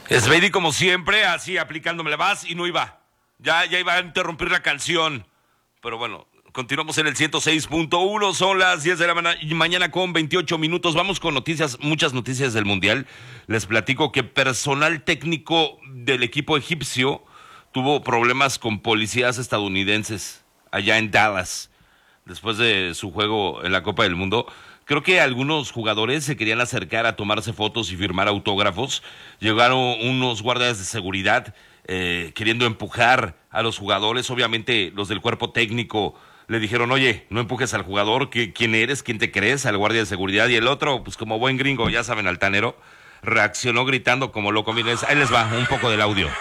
Sveidy, como siempre, así aplicándome la vas y no iba. Ya iba a interrumpir la canción. Pero bueno, continuamos en el 106.1. Son las 10 de la mañana con 28 minutos. Vamos con noticias, muchas noticias del Mundial. Les platico que personal técnico del equipo egipcio tuvo problemas con policías estadounidenses allá en Dallas, después de su juego en la Copa del Mundo. Creo que algunos jugadores se querían acercar a tomarse fotos y firmar autógrafos. Llegaron unos guardias de seguridad queriendo empujar a los jugadores. Obviamente los del cuerpo técnico le dijeron, oye, no empujes al jugador, ¿quién eres? ¿Quién te crees? Al guardia de seguridad. Y el otro, pues como buen gringo, ya saben, altanero, reaccionó gritando como loco. Miren, ahí les va un poco del audio.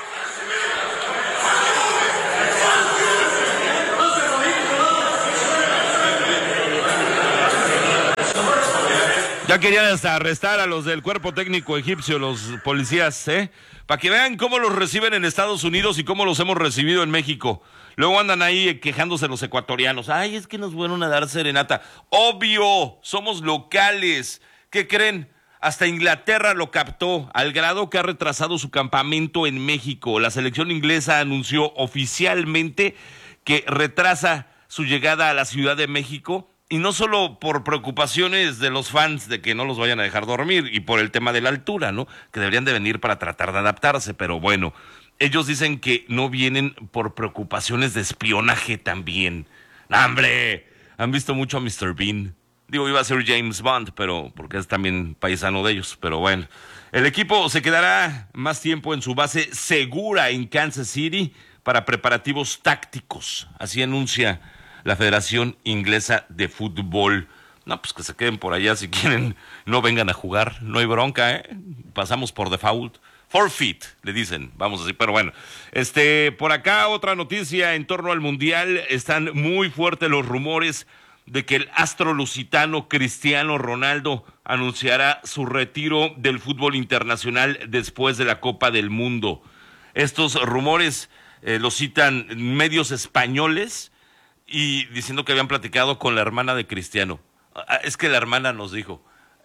Ya querían hasta arrestar a los del cuerpo técnico egipcio, los policías, para que vean cómo los reciben en Estados Unidos y cómo los hemos recibido en México. Luego andan ahí quejándose los ecuatorianos. Ay, es que nos fueron a dar serenata. Obvio, somos locales. ¿Qué creen? Hasta Inglaterra lo captó, al grado que ha retrasado su campamento en México. La selección inglesa anunció oficialmente que retrasa su llegada a la Ciudad de México. Y no solo por preocupaciones de los fans de que no los vayan a dejar dormir y por el tema de la altura, ¿no? Que deberían de venir para tratar de adaptarse, pero bueno, ellos dicen que no vienen por preocupaciones de espionaje también. ¡Hombre! Han visto mucho a Mr. Bean. Digo, iba a ser James Bond, pero porque es también paisano de ellos, pero bueno. El equipo se quedará más tiempo en su base segura en Kansas City para preparativos tácticos, así anuncia la Federación Inglesa de Fútbol. No, pues que se queden por allá si quieren, no vengan a jugar, no hay bronca, pasamos por default. Forfeit, le dicen, vamos así, pero bueno. Por acá otra noticia en torno al Mundial. Están muy fuertes los rumores de que el astro lusitano Cristiano Ronaldo anunciará su retiro del fútbol internacional después de la Copa del Mundo. Estos rumores los citan medios españoles y diciendo que habían platicado con la hermana de Cristiano. Es que la hermana nos dijo,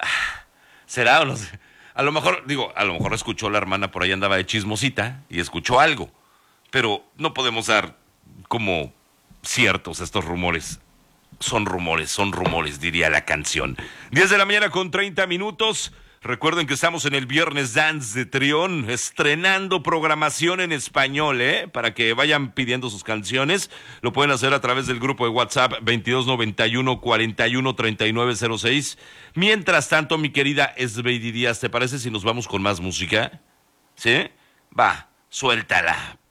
¿será o no sé? A lo mejor escuchó la hermana, por ahí andaba de chismosita y escuchó algo, pero no podemos dar como ciertos estos rumores. Son rumores, diría la canción. 10 de la mañana con 30 minutos. Recuerden que estamos en el Viernes Dance de Trión, estrenando programación en español, para que vayan pidiendo sus canciones. Lo pueden hacer a través del grupo de WhatsApp 2291-413906. Mientras tanto, mi querida Sveidy Díaz, ¿te parece si nos vamos con más música? ¿Sí? Va, suéltala.